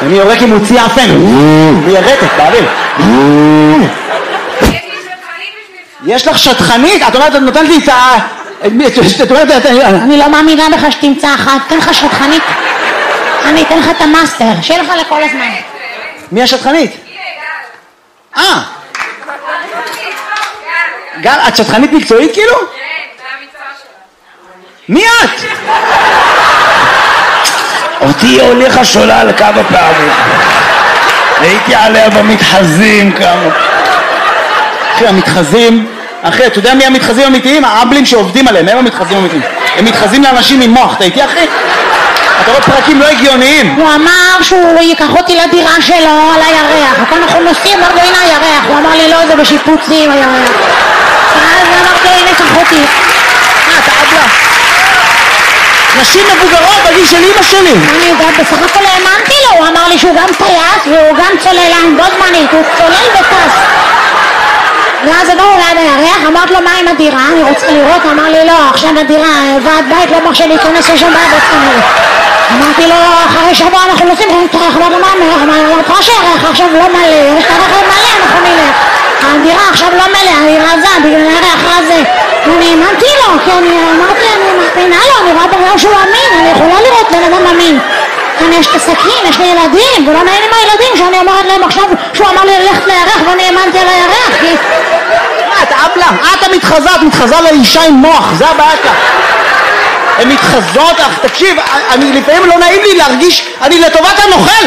אני יורק עם מוציא אפן. היא ירקת, באוויר. יש לך שטחנית? את אומרת, את נותנת לי את ה... את אומרת, אני לא מאמינה בך שתמצא אחת. תן לך שטחנית. אני אתן לך את המאסטר. שיהיה לך לכל הזמן. מי השטחנית? גל, את שטחנית מקצועית כאילו? כן, זה המקצוע שלה. מי את? אותי הוליכה שולל כמה פעמים. הייתי עליה במתחזים כמה. אחי, המתחזים, אחי, אתה יודע מי המתחזים האמיתיים? האבלים שעובדים עליהם, הם המתחזים האמיתיים. הם מתחזים לאנשים עם מוח, אתה איתי אחי? אתה רואה פרקים לא הגיוניים. הוא אמר שהוא ייקח אותי לדירה שלו על הירח. וכאן אנחנו נוסעים, אמרתי, הנה הירח. הוא אמר לי, לא, זה בשיפוצים הירח. אז אמרתי, הנה, קח אותי. אתה אבלה. נשים מבוגרות בגיל של אמא שלי. אני יודעת, בסך הכל האמנתי לו. הוא אמר לי שהוא גם טייס והוא גם צוללן בו זמנית. הוא צולל וטס. ואז עברנו ליד הירח, אמרת לו מה עם הדירה, אני רוצה לראות, אמר לי לא, עכשיו הדירה, ועד בית לא מרשה להיכנס לשם בעד עצמנו. אמרתי לו, אחרי שבוע אנחנו נוסעים, אמרתי לו מה אומר, אמרתי לו שהירח עכשיו לא מלא, יש את הרכב מלא, אנחנו נלך. הדירה עכשיו לא מלא, היא רזה, בגלל הירח רזה. ואני האמנתי לו, כי אני אמרתי, אני מאמינה לו, אני רואה בגלל שהוא אמין, אני יכולה לראות בן אדם אמין. אני יש את הסכין, יש לי ילדים, ולא נעים עם הילדים שאני אומרת להם עכשיו שהוא אמר לי ללכת לירח ואני האמנתי על הירח, כי... את אבלה, את מתחזה לאישה עם מוח, זה הבעיה שלך. הן מתחזות, תקשיב, לפעמים לא נעים לי להרגיש, אני לטובת הנוכל.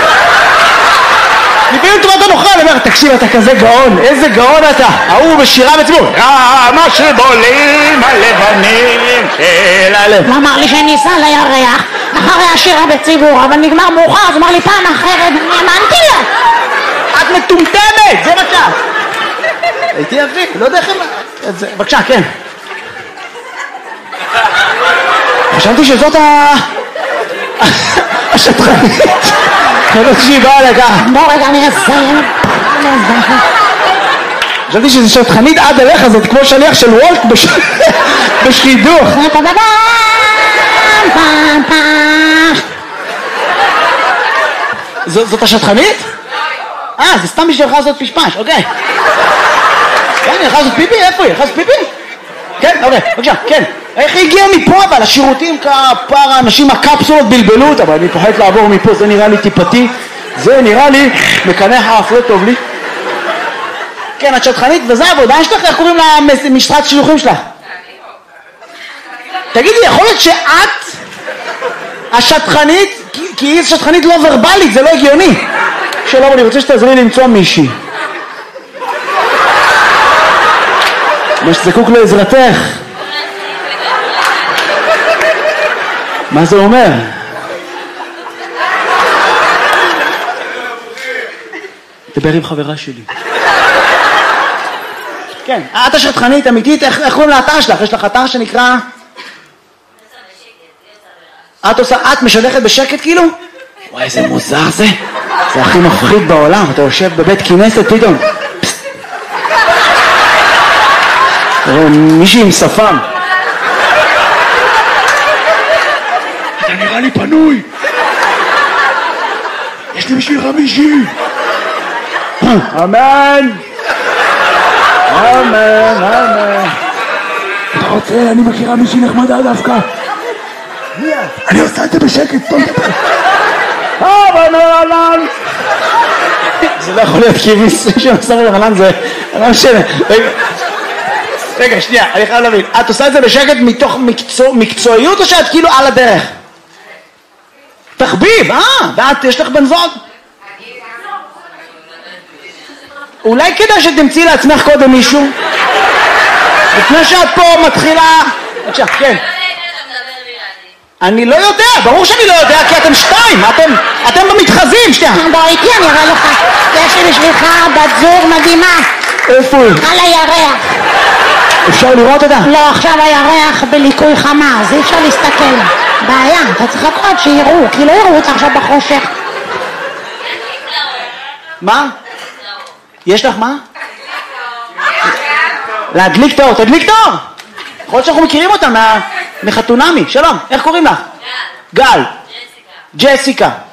לפעמים לטובת הנוכל, אני אומר, תקשיב, אתה כזה גאון, איזה גאון אתה. ההוא בשירה בציבור, מה שבולים הלבנים של הלב. הוא אמר לי שאני אסע לירח אחרי השירה בציבור, אבל נגמר מאוחר, אז אמר לי פעם אחרת, אני האמנתי לה. את מטומטמת, זה מה שאת. הייתי אבי, לא יודע איך הם... בבקשה, כן. חשבתי שזאת השטחנית. חשבתי שהיא באה לכך. בוא רגע, אני אסיים. חשבתי שזו שטחנית עד אליך, זאת כמו שליח של וולט בשחידוך. זאת השטחנית? זה סתם בשבילך לעשות פשפש, אוקיי. כן, היא יכולה לעשות פיפי? איפה היא? יכולה לעשות פיפי? כן, אוקיי, בבקשה, כן. איך היא הגיעה מפה אבל? השירותים כפר האנשים, הקפסולות בלבלו אותה, אבל אני פוחדת לעבור מפה, זה נראה לי טיפתי, זה נראה לי מקנח האפרו טוב לי. כן, את שטחנית, וזה העבודה שלך, איך קוראים למשרת שילוחים שלך? תגידי, יכול להיות שאת השטחנית, כי היא שטחנית לא ורבלית, זה לא הגיוני. שלום, אני רוצה שתעזרי לי למצוא מישהי. מה שזקוק לעזרתך. מה זה אומר? דבר עם חברה שלי. כן, את השטחנית אמיתית, איך קוראים לאתר שלך? יש לך אתר שנקרא... את משדכת בשקט כאילו? וואי, איזה מוזר זה. זה הכי מפחיד בעולם. אתה יושב בבית כנסת פתאום. מישהי עם שפם. אתה נראה לי פנוי. יש לי בשבילך מישהי. אמן. אמן, אמן. אתה רוצה? אני מכירה מישהי נחמדה דווקא. אני עושה את זה בשקט. זה לא יכול להיות כי מישהו שעושה רבנן זה לא משנה. רגע, שנייה, אני חייב להבין. את עושה את זה בשקט מתוך מקצועיות או שאת כאילו על הדרך? תחביב, ואת יש לך בן זוג? אולי כדאי שתמצאי לעצמך קודם מישהו? לפני שאת פה מתחילה... בבקשה, כן. אני לא יודע, ברור שאני לא יודע, כי אתם שתיים, אתם במתחזים, שנייה. בוא איתי, אני אראה לך. יש לי בשבילך בת זוג מדהימה. איפה היא? על הירח. אפשר לראות אותה? לא, עכשיו הירח בליקוי חמה, אז אי אפשר להסתכל. בעיה, אתה צריך לקרוא שיראו, כי לא יראו אותה עכשיו בחושך. מה? יש לך מה? להדליק תאור, תדליק תאור! יכול להיות שאנחנו מכירים אותה מחתונמי, שלום, איך קוראים לך? גל. ג'סיקה.